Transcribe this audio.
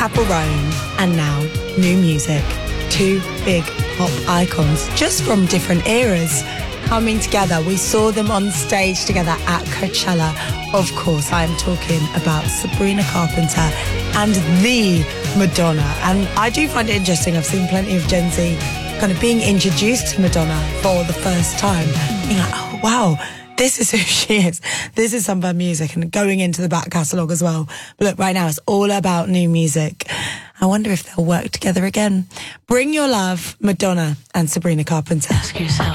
Capital Rome, and now New Music. Two big pop icons, just from different eras, coming together. We saw them on stage together at Coachella. Of course, I am talking about Sabrina Carpenter and the Madonna. And I do find it interesting. I've seen plenty of Gen Z kind of being introduced to Madonna for the first time. Being like, oh, wow, this is who she is. This is some of her music, and going into the back catalogue as well. But look, right now it's all about New Music. I wonder if they'll work together again. Bring Your Love, Madonna and Sabrina Carpenter. Ask yourself.